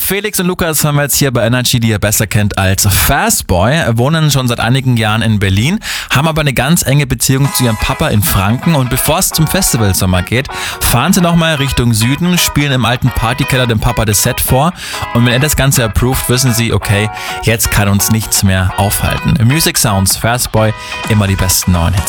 Felix und Lukas haben wir jetzt hier bei Energy, die ihr besser kennt als Fastboy, wohnen schon seit einigen Jahren in Berlin, haben aber eine ganz enge Beziehung zu ihrem Papa in Franken und bevor es zum Festivalsommer geht, fahren sie nochmal Richtung Süden, spielen im alten Partykeller dem Papa das Set vor und wenn er das Ganze approved, wissen sie, okay, jetzt kann uns nichts mehr aufhalten. Music Sounds, Fastboy, immer die besten neuen Hits.